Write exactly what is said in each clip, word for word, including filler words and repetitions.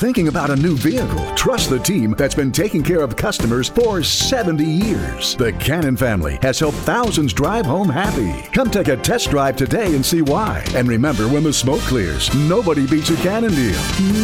Thinking about a new vehicle? Trust the team that's been taking care of customers for seventy years. The Cannon family has helped thousands drive home happy. Come take a test drive today and see why. And remember, when the smoke clears, nobody beats a Cannon deal.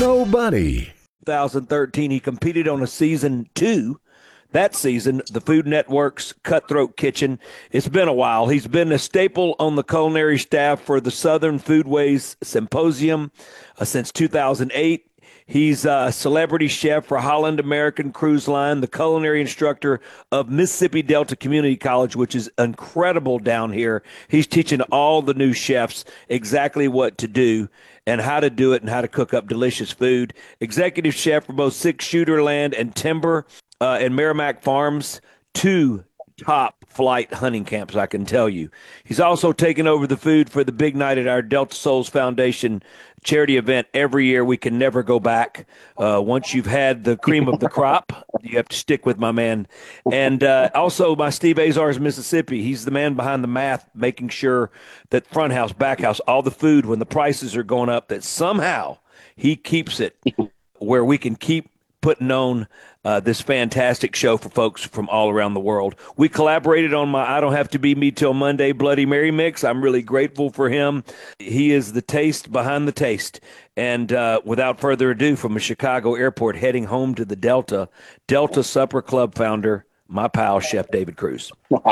Nobody. twenty thirteen, he competed on a season two. That season, the Food Network's Cutthroat Kitchen. It's been a while. He's been a staple on the culinary staff for the Southern Foodways Symposium uh, since two thousand eight. He's a celebrity chef for Holland American Cruise Line, the culinary instructor of Mississippi Delta Community College, which is incredible down here. He's teaching all the new chefs exactly what to do and how to do it and how to cook up delicious food. Executive chef for both Six Shooter Land and Timber uh, and Merrimack Farms, two top flight hunting camps, I can tell you. He's also taken over the food for the big night at our Delta Souls Foundation charity event every year. We can never go back. Uh, once you've had the cream of the crop, you have to stick with my man. And uh, also my Steve Azar's Mississippi. He's the man behind the math, making sure that front house, back house, all the food, when the prices are going up, that somehow he keeps it where we can keep putting on uh, this fantastic show for folks from all around the world. We collaborated on my I Don't Have to Be Me Till Monday Bloody Mary mix. I'm really grateful for him. He is the taste behind the taste. And uh, without further ado, from a Chicago airport heading home to the Delta, Delta Supper Club founder, my pal, Chef David Cruz.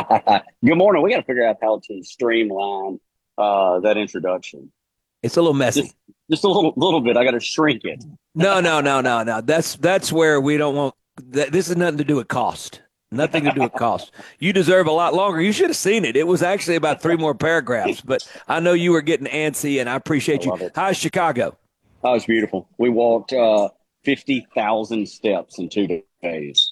Good morning. We got to figure out how to streamline uh, that introduction. It's a little messy. Just, just a little little bit. I got to shrink it. No, no, no, no, no. That's that's where we don't want that. This has nothing to do with cost. Nothing to do with cost. You deserve a lot longer. You should have seen it. It was actually about three more paragraphs, but I know you were getting antsy, and I appreciate I you. How's Chicago? Oh, it's beautiful. We walked uh, fifty thousand steps in two days.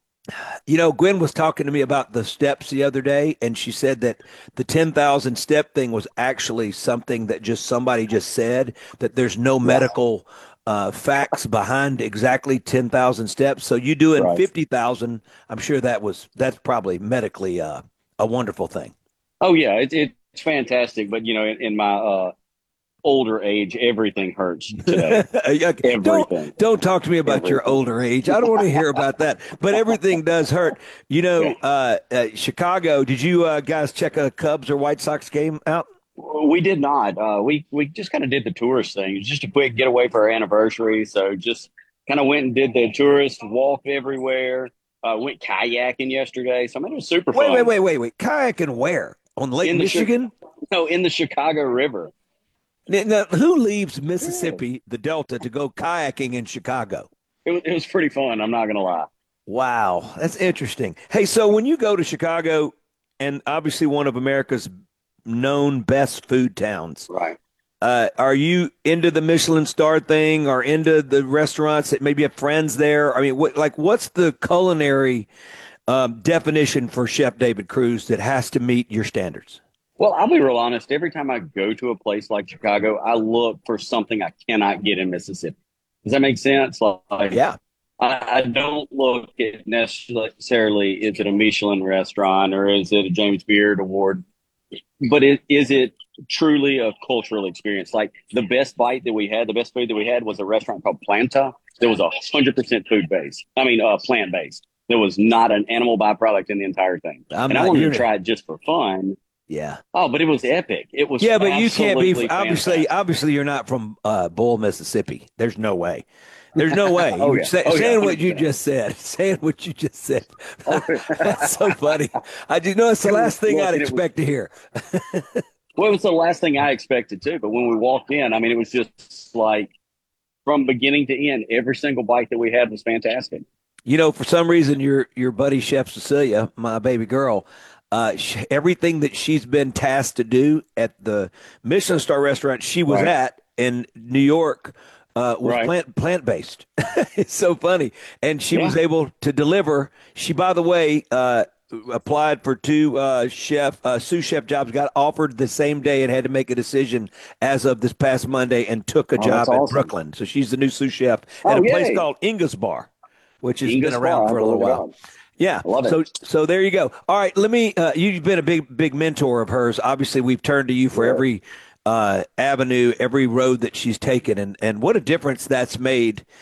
You know, Gwen was talking to me about the steps the other day, and she said that the ten thousand step thing was actually something that just somebody just said, that there's no medical uh, facts behind exactly ten thousand steps. So you doing Right. fifty thousand, I'm sure that was, that's probably medically uh, a wonderful thing. Oh, yeah, it, it's fantastic. But, you know, in, in my uh, older age, everything hurts today. Everything. Don't, don't talk to me about your Everything. older age. I don't want to hear about that. But everything does hurt. You know, uh, uh, Chicago, did you uh, guys check a Cubs or White Sox game out? We did not. Uh, we we just kind of did the tourist thing. It was just a quick getaway for our anniversary. So just kind of went and did the tourist walk everywhere. Uh, went kayaking yesterday. So I mean, it was super Wait, fun. wait, wait, wait, wait. Kayaking where? On Lake In the Chi- Michigan? No, in the Chicago River. Now, now, who leaves Mississippi, the Delta, to go kayaking in Chicago? It was, it was pretty fun. I'm not going to lie. Wow, that's interesting. Hey, so when you go to Chicago, and obviously one of America's known best food towns, Right. uh, are you into the Michelin star thing or into the restaurants that maybe have friends there? I mean, what, like, what's the culinary um, definition for Chef David Cruz that has to meet your standards? Well, I'll be real honest. Every time I go to a place like Chicago, I look for something I cannot get in Mississippi. Does that make sense? Like, Yeah. I, I don't look at necessarily, is it a Michelin restaurant or is it a James Beard Award? But it, is it truly a cultural experience? Like the best bite that we had, the best food that we had was a restaurant called Planta. There was a hundred percent food based. I mean, uh, plant based. There was not an animal byproduct in the entire thing. I'm and I not wanted here to to- try it just for fun. Yeah. Oh, but it was epic. It was Yeah, but you can't be absolutely obviously. fantastic. Obviously, you're not from uh, Bull, Mississippi. There's no way. There's no way. Oh, You yeah. say, Oh, yeah, saying what one hundred you percent. just said. Saying what you just said. Oh, That's so funny. I do know it's the last thing Look, I'd and it was- expect to hear. Well, it was the last thing I expected too. But when we walked in, I mean, it was just like from beginning to end, every single bite that we had was fantastic. You know, for some reason, your your buddy Chef Cecilia, my baby girl, uh, sh- everything that she's been tasked to do at the Michelin star restaurant she was Right. at in New York uh, was Right. plant plant based. It's so funny, and she Yeah. was able to deliver. She, by the way, uh, applied for two uh, chef uh, sous chef jobs, got offered the same day, and had to make a decision as of this past Monday, and took a Oh, job that's in awesome. Brooklyn. So she's the new sous chef Oh, at a place yay. called Inga's Bar, which has Inga's been around Bar, for a I little believe it while. is. Yeah. I love it. So so there you go. All right, let me uh, you've been a big big mentor of hers. Obviously, we've turned to you for Yeah. every uh, avenue, every road that she's taken, and and what a difference that's made